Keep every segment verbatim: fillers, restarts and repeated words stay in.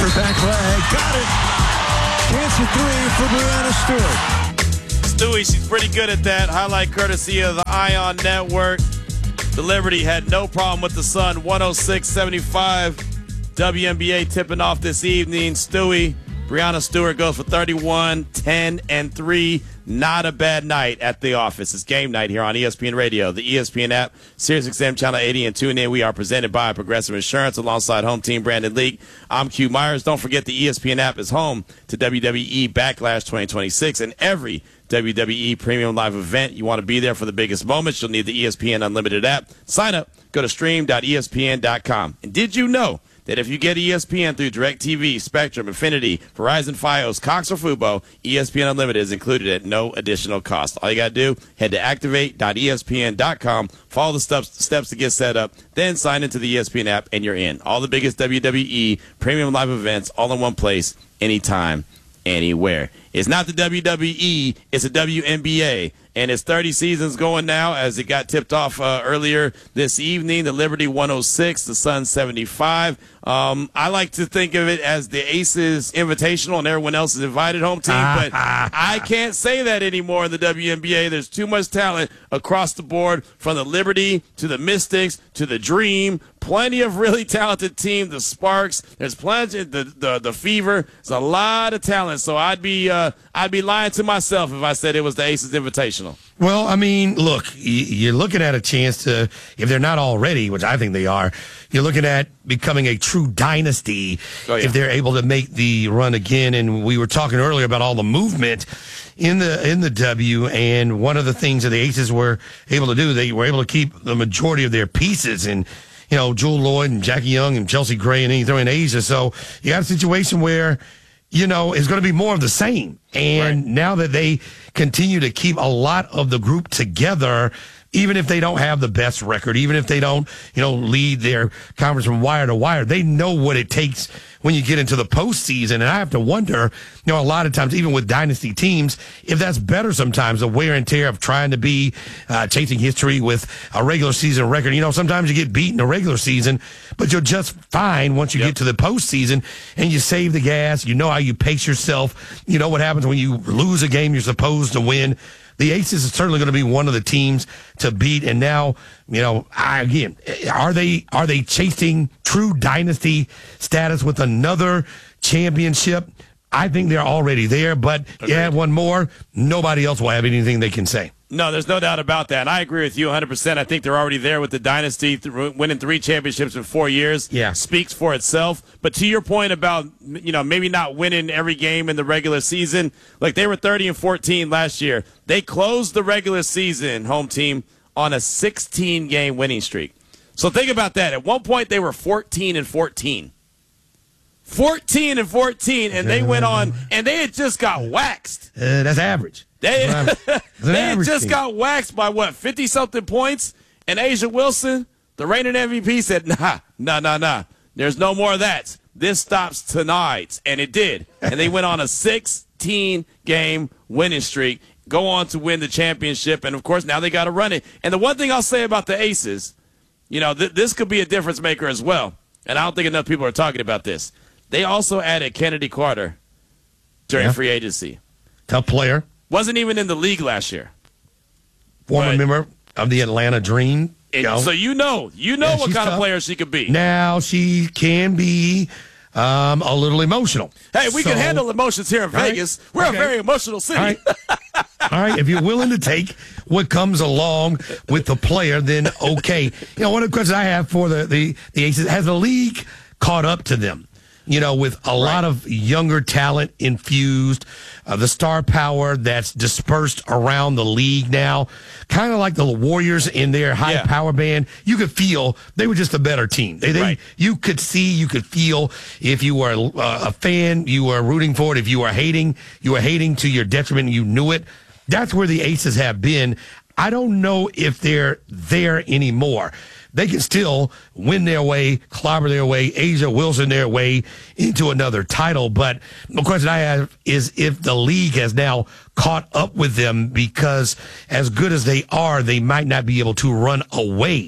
Stewart back leg. Got it. Chance of three for Breanna Stewart. Stewie, she's pretty good at that. Highlight courtesy of the Ion Network. The Liberty had no problem with the Sun. one oh six seventy-five. W N B A tipping off this evening. Stewie, Breanna Stewart goes for thirty-one, ten, and three. Not a bad night at the office. It's game night here on E S P N Radio, the E S P N app, SiriusXM Channel eighty, and tune in. We are presented by Progressive Insurance alongside home team Brandon Leak. I'm Q Myers. Don't forget the E S P N app is home to W W E Backlash twenty twenty-six and every W W E Premium Live event. You want to be there for the biggest moments, you'll need the E S P N Unlimited app. Sign up. Go to stream dot E S P N dot com. And did you know that if you get E S P N through DirecTV, Spectrum, Infinity, Verizon, Fios, Cox, or Fubo, E S P N Unlimited is included at no additional cost. All you got to do, head to activate dot E S P N dot com, follow the steps, steps to get set up, then sign into the E S P N app, and you're in. All the biggest W W E Premium Live events all in one place, anytime, anywhere. It's not the W W E, it's a W N B A. And it's thirty seasons going now as it got tipped off uh, earlier this evening. The Liberty one oh six, the Sun seventy-five. Um, I like to think of it as the Aces Invitational and everyone else is invited home team. But I can't say that anymore in the W N B A. There's too much talent across the board from the Liberty to the Mystics to the Dream. Plenty of really talented teams, the Sparks. There's plenty, the, the, the Fever. There's a lot of talent. So I'd be, uh, I'd be lying to myself if I said it was the Aces Invitational. Well, I mean, look, you're looking at a chance to, if they're not already, which I think they are, you're looking at becoming a true dynasty oh, yeah. if they're able to make the run again. And we were talking earlier about all the movement in the in the W, and one of the things that the Aces were able to do, they were able to keep the majority of their pieces, and you know, Jewel Lloyd and Jackie Young and Chelsea Gray, and then you throw in Asia. So you got a situation where, you know, it's going to be more of the same. And right. now that they continue to keep a lot of the group together, even if they don't have the best record, even if they don't, you know, lead their conference from wire to wire, they know what it takes when you get into the postseason. And I have to wonder, you know, a lot of times, even with dynasty teams, if that's better sometimes, the wear and tear of trying to be uh, chasing history with a regular season record. You know, sometimes you get beat in the regular season, but you're just fine once you yep. get to the postseason and you save the gas. You know how you pace yourself. You know what happens when you lose a game you're supposed to win. The Aces are certainly going to be one of the teams to beat. And now, you know, I, again, are they are they chasing true dynasty status with another championship? I think they're already there, but Agreed. You add one more, nobody else will have anything they can say. No, there's no doubt about that. And I agree with you one hundred percent. I think they're already there with the dynasty. Th- winning three championships in four years yeah. speaks for itself. But to your point about, you know, maybe not winning every game in the regular season, like they were thirty and fourteen last year. They closed the regular season, home team, on a sixteen game winning streak. So think about that. At one point, they were fourteen and fourteen. fourteen and fourteen, and they went on, and they had just got waxed. Uh, that's average. They, that's they had just team. got waxed by, what, fifty-something points? And Asia Wilson, the reigning M V P, said, nah, nah, nah, nah. There's no more of that. This stops tonight. And it did. And they went on a sixteen game winning streak, go on to win the championship. And, of course, now they got to run it. And the one thing I'll say about the Aces, you know, th- this could be a difference maker as well. And I don't think enough people are talking about this. They also added Kennedy Carter during yeah. free agency. Tough player. Wasn't even in the league last year. Former but, member of the Atlanta Dream. And, you know. So you know, you know yeah, what kind tough. of player she could be. Now she can be um, a little emotional. Hey, we so, can handle emotions here in Vegas. Right. We're okay. a very emotional city. All right. All right, if you're willing to take what comes along with the player, then okay. You know, one of the questions I have for the, the, the Aces, has the league caught up to them? You know, with a right. lot of younger talent infused, uh, the star power that's dispersed around the league now, kind of like the Warriors in their high yeah. power band. You could feel they were just a better team. They, they right. you could see, you could feel if you were uh, a fan, you were rooting for it. If you were hating, you were hating to your detriment. You knew it. That's where the Aces have been. I don't know if they're there anymore. They can still win their way, clobber their way, Asia Wilson their way into another title. But the question I have is if the league has now caught up with them, because as good as they are, they might not be able to run away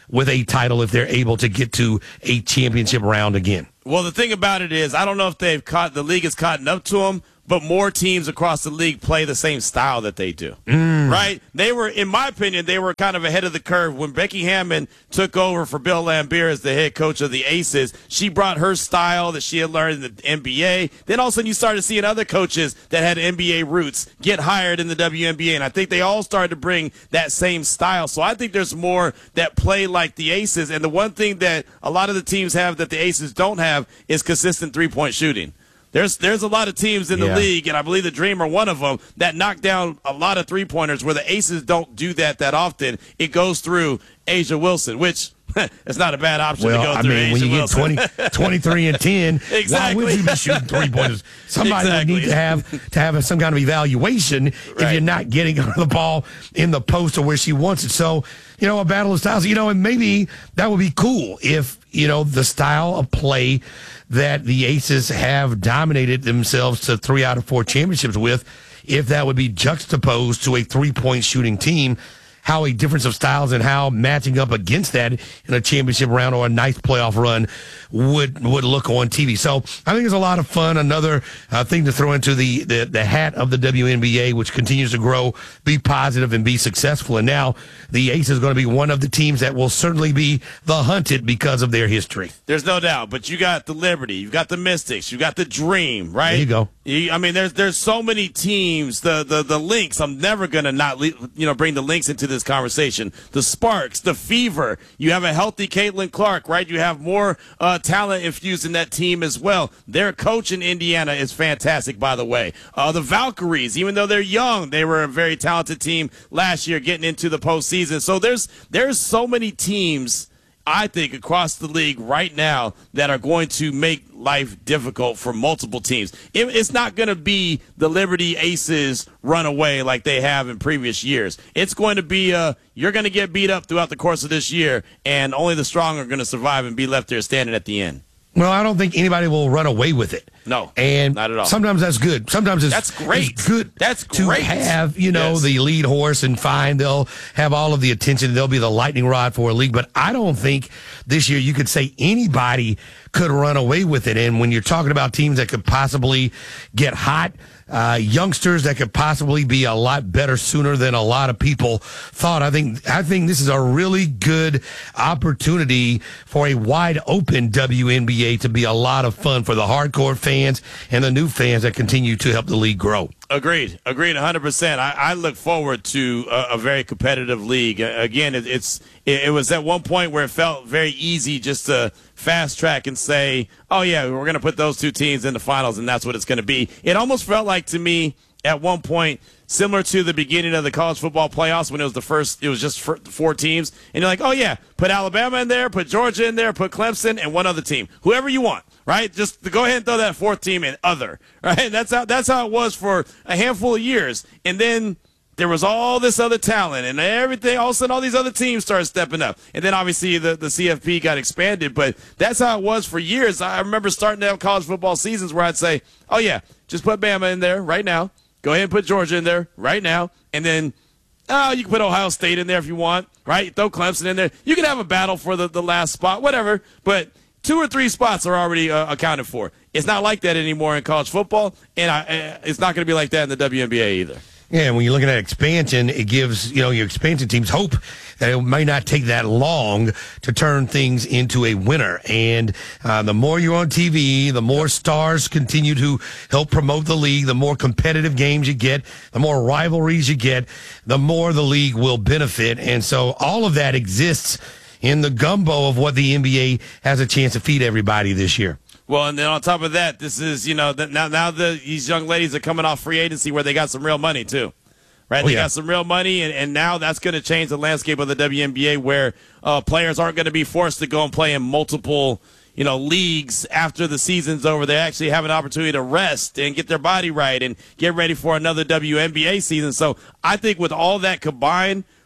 with a title if they're able to get to a championship round again. Well, the thing about it is, I don't know if they've caught the league has caught up to them, but more teams across the league play the same style that they do. Mm. Right? They were, in my opinion, they were kind of ahead of the curve. When Becky Hammon took over for Bill Laimbeer as the head coach of the Aces, she brought her style that she had learned in the N B A. Then all of a sudden you started seeing other coaches that had N B A roots get hired in the W N B A. And I think they all started to bring that same style. So I think there's more that play like the Aces. And the one thing that a lot of the teams have that the Aces don't have is consistent three-point shooting. There's there's a lot of teams in the yeah. league, and I believe the Dream are one of them, that knock down a lot of three-pointers where the Aces don't do that that often. It goes through A'ja Wilson, which it's not a bad option well, to go I through mean, A'ja when you Wilson. get twenty, twenty-three and ten, exactly. why would you be shooting three-pointers? Somebody exactly. would need to have to have some kind of evaluation right. if you're not getting her the ball in the post or where she wants it. So, you know, a battle of styles, you know, and maybe that would be cool if, you know, the style of play that the Aces have dominated themselves to three out of four championships with, if that would be juxtaposed to a three-point shooting team, how a difference of styles and how matching up against that in a championship round or a nice playoff run would would look on T V. So I think it's a lot of fun. Another uh, thing to throw into the, the, the hat of the W N B A, which continues to grow, be positive, and be successful. And now the Aces is going to be one of the teams that will certainly be the hunted because of their history. There's no doubt. But you got the Liberty, you've got the Mystics, you got the Dream, right? There you go. You, I mean, there's there's so many teams. The the the Lynx. I'm never gonna not you know bring the Lynx into this conversation. The Sparks, the Fever. You have a healthy Caitlin Clark, right? You have more uh, talent infused in that team as well. Their coach in Indiana is fantastic, by the way. Uh, the Valkyries, even though they're young, they were a very talented team last year, getting into the postseason. So there's there's so many teams, I think, across the league right now that are going to make life difficult for multiple teams. It, it's not going to be the Liberty Aces run away like they have in previous years. It's going to be uh, you're going to get beat up throughout the course of this year, and only the strong are going to survive and be left there standing at the end. Well, I don't think anybody will run away with it. No, and not at all. Sometimes that's good. Sometimes it's, that's great. It's good that's to great. have, you know, yes. the lead horse and fine. They'll have all of the attention. They'll be the lightning rod for a league. But I don't think this year you could say anybody could run away with it. And when you're talking about teams that could possibly get hot, Uh, youngsters that could possibly be a lot better sooner than a lot of people thought. I think I think this is a really good opportunity for a wide open W N B A to be a lot of fun for the hardcore fans and the new fans that continue to help the league grow. Agreed. Agreed one hundred percent. I, I look forward to a, a very competitive league. Again, it, it's it, it was at one point where it felt very easy just to fast track and say, oh, yeah, we're going to put those two teams in the finals, and that's what it's going to be. It almost felt like to me at one point similar to the beginning of the college football playoffs when it was the first, it was just four teams. And you're like, oh, yeah, put Alabama in there, put Georgia in there, put Clemson, and one other team. Whoever you want, right? Just go ahead and throw that fourth team in other, right? That's how, that's how it was for a handful of years. And then there was all this other talent and everything. All of a sudden, all these other teams started stepping up. And then, obviously, the, the C F P got expanded. But that's how it was for years. I remember starting to have college football seasons where I'd say, oh, yeah, just put Bama in there right now. Go ahead and put Georgia in there right now. And then, oh, you can put Ohio State in there if you want, right? Throw Clemson in there. You can have a battle for the, the last spot, whatever. But two or three spots are already uh, accounted for. It's not like that anymore in college football. And I, uh, it's not going to be like that in the W N B A either. Yeah, and when you're looking at expansion, it gives, you know, your expansion teams hope that it may not take that long to turn things into a winner. And uh, the more you're on T V, the more stars continue to help promote the league, the more competitive games you get, the more rivalries you get, the more the league will benefit. And so all of that exists in the gumbo of what the N B A has a chance to feed everybody this year. Well, and then on top of that, this is, you know, now now the, these young ladies are coming off free agency where they got some real money, too. Right? Oh, they yeah. got some real money, and, and now that's going to change the landscape of the W N B A where uh, players aren't going to be forced to go and play in multiple, you know, leagues after the season's over. They actually have an opportunity to rest and get their body right and get ready for another W N B A season. So I think with all that combined,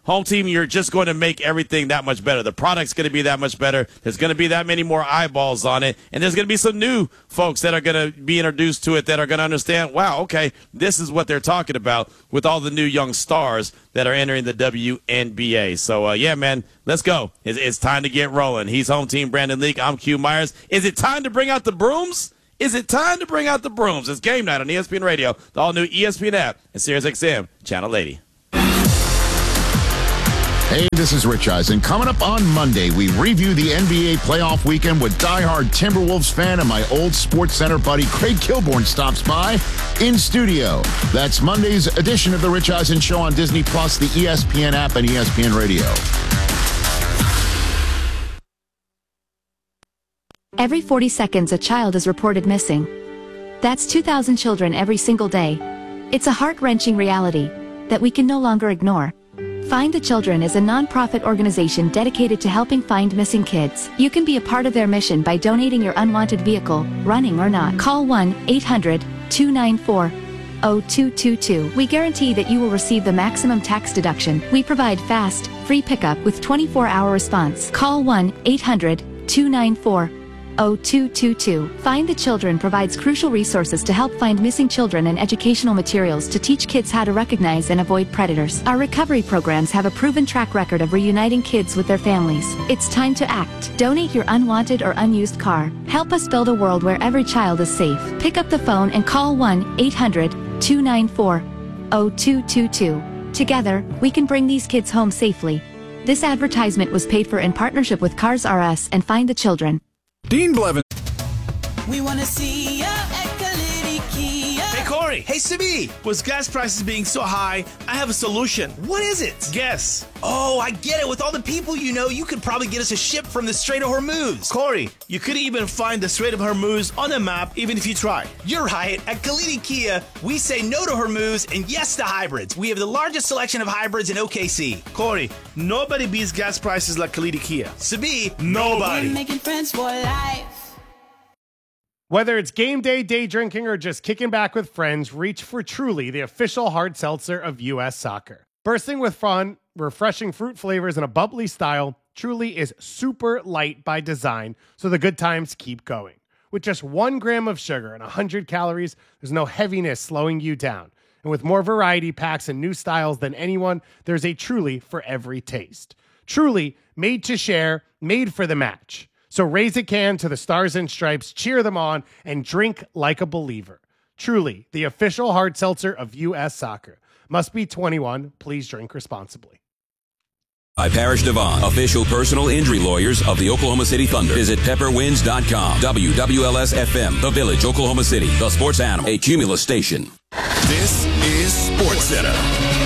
home team, you're just going to make everything that much better. The product's going to be that much better. There's going to be that many more eyeballs on it. And there's going to be some new folks that are going to be introduced to it that are going to understand, wow, okay, this is what they're talking about with all the new young stars that are entering the W N B A. So, uh, yeah, man, let's go. It's, it's time to get rolling. He's home team Brandon Leak. I'm Q Myers. Is it time to bring out the brooms? Is it time to bring out the brooms? It's game night on E S P N Radio, the all-new E S P N app, and Sirius X M, Channel eighty. Hey, this is Rich Eisen. Coming up on Monday, we review the N B A playoff weekend with diehard Timberwolves fan and my old Sports Center buddy Craig Kilborn stops by in studio. That's Monday's edition of the Rich Eisen Show on Disney Plus, the E S P N app, and E S P N Radio. Every forty seconds, a child is reported missing. That's two thousand children every single day. It's a heart-wrenching reality that we can no longer ignore. Find the Children is a non-profit organization dedicated to helping find missing kids. You can be a part of their mission by donating your unwanted vehicle, running or not. Call one eight hundred two nine four zero two two two. We guarantee that you will receive the maximum tax deduction. We provide fast, free pickup with twenty-four hour response. Call one eight hundred two nine four zero two two two. Find the Children provides crucial resources to help find missing children and educational materials to teach kids how to recognize and avoid predators. Our recovery programs have a proven track record of reuniting kids with their families. It's time to act. Donate your unwanted or unused car. Help us build a world where every child is safe. Pick up the phone and call one eight hundred two nine four zero two two two. Together, we can bring these kids home safely. This advertisement was paid for in partnership with Cars R Us and Find the Children. Dean Blevin. We want to see ya at Kalidi Kia. Hey, Corey. Hey, Sibi. With gas prices being so high, I have a solution. What is it? Guess. Oh, I get it. With all the people you know, you could probably get us a ship from the Strait of Hormuz. Corey, you could even find the Strait of Hormuz on a map, even if you try. You're right. At Kalidi Kia, we say no to Hormuz and yes to hybrids. We have the largest selection of hybrids in O K C. Corey, nobody beats gas prices like Kalidi Kia. Sibi, nobody. We're making friends for life. Whether it's game day, day drinking, or just kicking back with friends, reach for Truly, the official hard seltzer of U S Soccer. Bursting with fun, refreshing fruit flavors, and a bubbly style, Truly is super light by design, so the good times keep going. With just one gram of sugar and one hundred calories, there's no heaviness slowing you down. And with more variety packs and new styles than anyone, there's a Truly for every taste. Truly, made to share, made for the match. So raise a can to the Stars and Stripes, cheer them on, and drink like a believer. Truly, the official hard seltzer of U S Soccer. Must be twenty-one. Please drink responsibly. By Parrish Devon, official personal injury lawyers of the Oklahoma City Thunder. Visit pepper wins dot com. W W L S F M, The Village, Oklahoma City. The Sports Animal, a Cumulus station. This is Sports Center.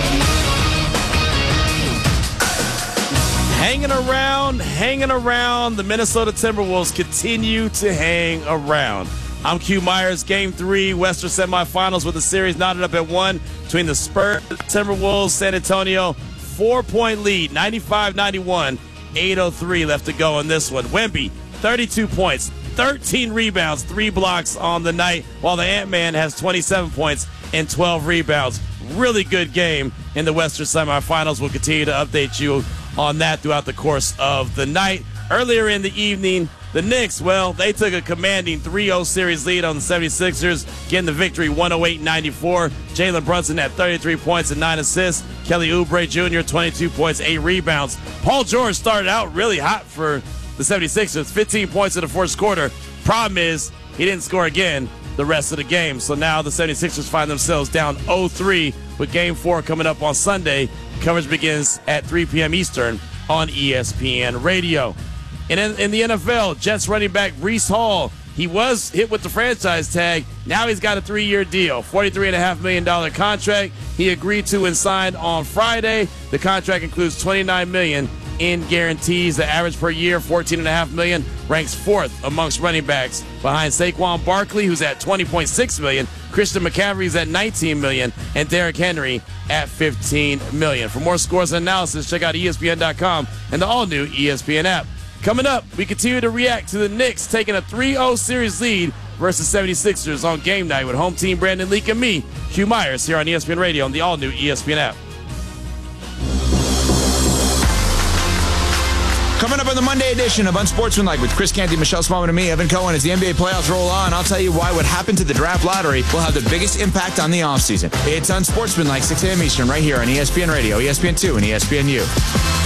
Hanging around, hanging around. The Minnesota Timberwolves continue to hang around. I'm Q Myers. Game three, Western semifinals with the series knotted up at one between the Spurs, Timberwolves, San Antonio. Four-point lead, ninety-five ninety-one. eight oh three left to go in this one. Wemby, thirty-two points, thirteen rebounds, three blocks on the night, while the Ant-Man has twenty-seven points and twelve rebounds. Really good game in the Western semifinals. We'll continue to update you on that throughout the course of the night. Earlier in the evening, the Knicks, well, they took a commanding three oh series lead on the seventy-sixers, getting the victory one oh eight ninety-four. Jalen Brunson had thirty-three points and nine assists. Kelly Oubre Junior, twenty-two points, eight rebounds. Paul George started out really hot for the seventy-sixers, fifteen points in the first quarter. Problem is, he didn't score again the rest of the game. So now the seventy-sixers find themselves down oh three with game four coming up on Sunday. Coverage begins at three p.m. Eastern on E S P N Radio. And in, in the N F L, Jets running back Breece Hall, he was hit with the franchise tag. Now he's got a three-year deal, forty-three point five million dollars contract. He agreed to and signed on Friday. The contract includes twenty-nine million dollars in guarantees. The average per year, fourteen point five million dollars, ranks fourth amongst running backs behind Saquon Barkley, who's at twenty point six million dollars. Christian McCaffrey's at nineteen million dollars, and Derrick Henry at fifteen million dollars. For more scores and analysis, check out E S P N dot com and the all-new E S P N app. Coming up, we continue to react to the Knicks taking a three oh series lead versus seventy-sixers on game night with home team Brandon Leak and me, Q Myers, here on E S P N Radio on the all-new E S P N app. Coming up on the Monday edition of Unsportsmanlike with Chris Canty, Michelle Smallman, and me, Evan Cohen, as the N B A playoffs roll on, I'll tell you why what happened to the draft lottery will have the biggest impact on the offseason. It's Unsportsmanlike, six a.m. Eastern, right here on E S P N Radio, E S P N two, and E S P N U.